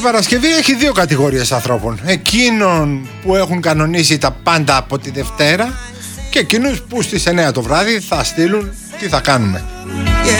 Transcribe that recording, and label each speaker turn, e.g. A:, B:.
A: Παρασκευή έχει δύο κατηγορίες ανθρώπων. Εκείνων που έχουν κανονίσει τα πάντα από τη Δευτέρα και εκείνους που στις 9 το βράδυ θα στείλουν τι θα κάνουμε.